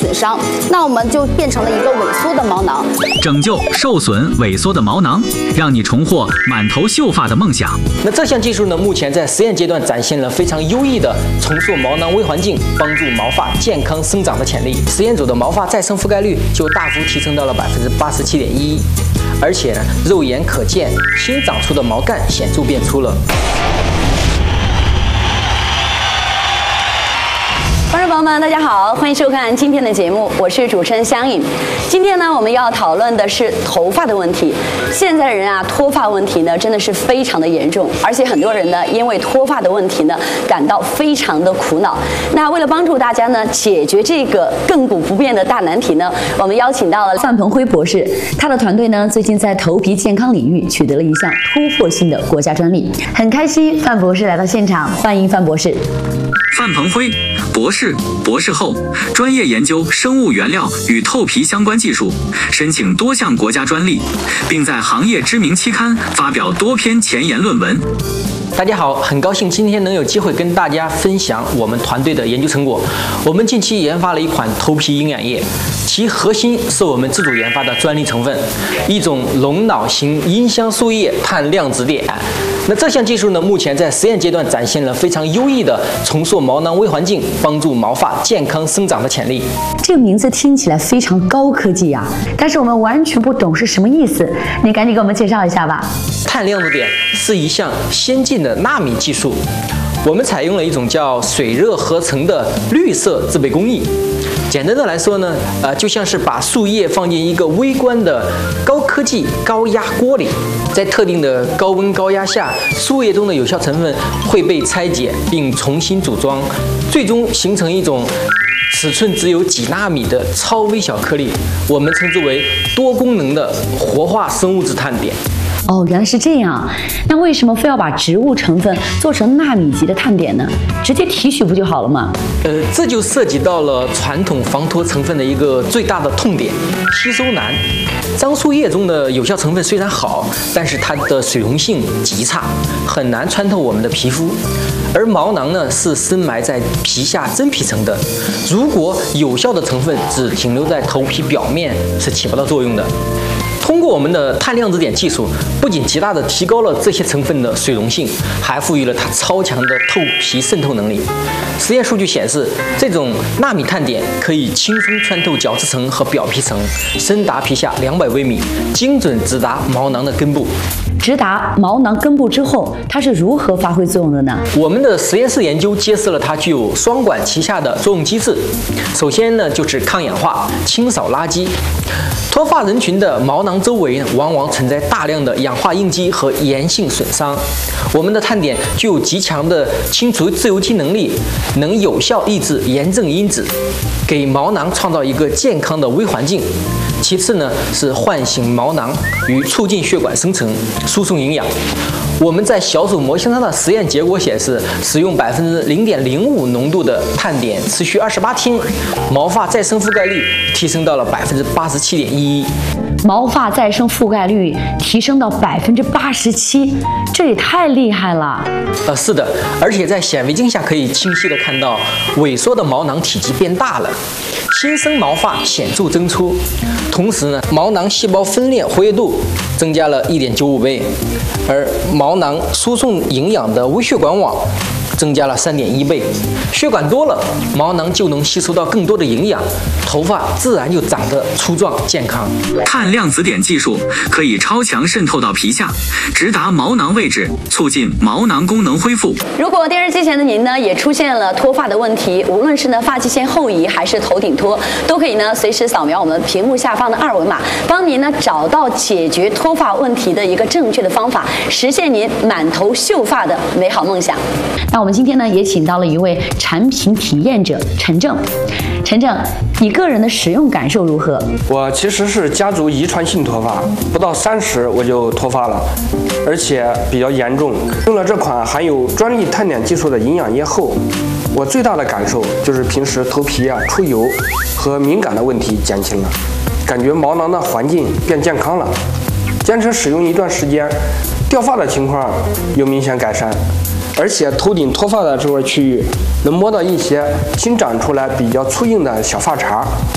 损伤，那我们就变成了一个萎缩的毛囊。 拯救受损萎缩的毛囊，让你重获满头秀发的梦想。 那这项技术呢，目前在实验阶段展现了非常优异的重塑毛囊微环境，帮助毛发健康生长的潜力。实验组的毛发再生覆盖率就大幅提升到了87.11%，而且呢，肉眼可见新长出的毛干显著变粗了。 观众朋友们，大家好，欢迎收看今天的节目，我是主持人香颖。今天呢，我们要讨论的是头发的问题。现在人啊，脱发问题呢，真的是非常的严重，而且很多人呢，因为脱发的问题呢，感到非常的苦恼。那为了帮助大家呢，解决这个亘古不变的大难题呢，我们邀请到了范鹏辉博士，他的团队呢，最近在头皮健康领域取得了一项突破性的国家专利。很开心，范博士来到现场，欢迎范博士。 范鹏辉博士、博士后，专业研究生物原料与透皮相关技术，申请多项国家专利，并在行业知名期刊发表多篇前沿论文。 大家好，很高兴今天能有机会跟大家分享我们团队的研究成果。我们近期研发了一款头皮营养液，其核心是我们自主研发的专利成分，一种龙脑型音香素液碳量子碘。那这项技术呢，目前在实验阶段展现了非常优异的重塑毛囊微环境，帮助毛发健康生长的潜力。 这个名字听起来非常高科技啊，但是我们完全不懂是什么意思，你赶紧给我们介绍一下吧。 碳量子碘是一项先进的纳米技术，我们采用了一种叫水热合成的绿色制备工艺。简单的来说呢，就像是把树叶放进一个微观的高科技高压锅里，在特定的高温高压下，树叶中的有效成分会被拆解并重新组装，最终形成一种尺寸只有几纳米的超微小颗粒，我们称之为多功能的活化生物质碳碘。 哦，原来是这样。那为什么非要把植物成分做成纳米级的碳碘呢？直接提取不就好了吗？ 这就涉及到了传统防脱成分的一个最大的痛点——吸收难。樟树叶中的有效成分虽然好，但是它的水溶性极差，很难穿透我们的皮肤。而毛囊呢，是深埋在皮下真皮层的，如果有效的成分只停留在头皮表面，是起不到作用的。通过我们的碳量子碘技术，不仅极大地提高了这些成分的水溶性，还赋予了它超强的透皮渗透能力。实验数据显示，这种纳米碳碘可以轻松穿透角质层和表皮层，深达皮下200微米，精准直达毛囊的根部。 直达毛囊根部之后，它是如何发挥作用的呢？ 我们的实验室研究揭示了它具有双管齐下的作用机制。首先呢，就是抗氧化、清扫垃圾。脱发人群的毛囊周围往往存在大量的氧化应激和炎性损伤，我们的碳碘具有极强的清除自由基能力，能有效抑制炎症因子，给毛囊创造一个健康的微环境。其次呢，是唤醒毛囊与促进血管生成、输送营养。我们在小手模型上的实验结果显示，使用0.05%浓度的碳碘，持续28天，毛发再生覆盖率提升到了87.11%。 毛发再生覆盖率提升到87%，这也太厉害了。 是的，而且在显微镜下可以清晰地看到萎缩的毛囊体积变大了，新生毛发显著增粗。同时呢，毛囊细胞分裂活跃度增加了1.95倍，而毛囊输送营养的微血管网增加了3.1倍。血管多了，毛囊就能吸收到更多的营养，头发自然就长得粗壮健康。 碳量子碘技术可以超强渗透到皮下，直达毛囊位置，促进毛囊功能恢复。如果电视机前的您呢，也出现了脱发的问题，无论是呢发际线后移还是头顶脱，都可以呢随时扫描我们屏幕下方的2维码，帮您呢找到解决脱发问题的一个正确的方法，实现您满头秀发的美好梦想。那我们今天呢也请到了一位产品体验者陈正。陈正，你个人的使用感受如何？ 我其实是家族遗传性脱发，不到30我就脱发了，而且比较严重。用了这款含有专利碳碘技术的营养液后，我最大的感受就是平时头皮出油和敏感的问题减轻了，感觉毛囊的环境变健康了。坚持使用一段时间，掉发的情况有明显改善。而且头顶脱发的这块区域能摸到一些新长出来比较粗硬的小发茬，